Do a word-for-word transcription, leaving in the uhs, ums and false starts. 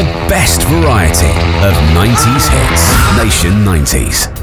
The best variety of nineties hits. Nation nineties.